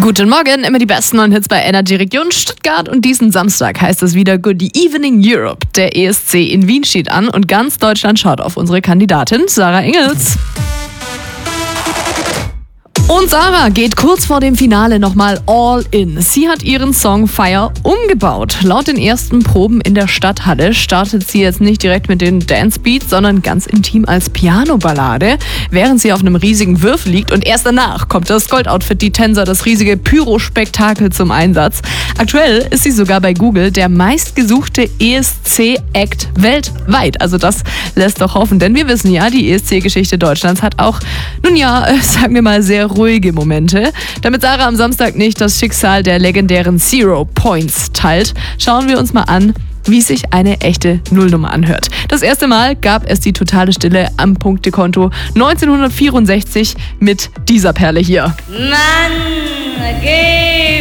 Guten Morgen, immer die besten neuen Hits bei Energy Region Stuttgart und diesen Samstag heißt es wieder Good Evening Europe. Der ESC in Wien steht an und ganz Deutschland schaut auf unsere Kandidatin Sarah Engels. Und Sarah geht kurz vor dem Finale nochmal all in. Sie hat ihren Song Fire umgebaut. Laut den ersten Proben in der Stadthalle startet sie jetzt nicht direkt mit den Dance-Beats, sondern ganz intim als Piano-Ballade, während sie auf einem riesigen Würfel liegt. Und erst danach kommt das Goldoutfit, die Tänzer, das riesige Pyro-Spektakel zum Einsatz. Aktuell ist sie sogar bei Google der meistgesuchte ESC-Act weltweit. Also das lässt doch hoffen, denn wir wissen ja, die ESC-Geschichte Deutschlands hat auch, sagen wir mal, sehr ruhige Momente. Damit Sarah am Samstag nicht das Schicksal der legendären Zero Points teilt, schauen wir uns mal an, wie sich eine echte Nullnummer anhört. Das erste Mal gab es die totale Stille am Punktekonto 1964 mit dieser Perle hier. Mann,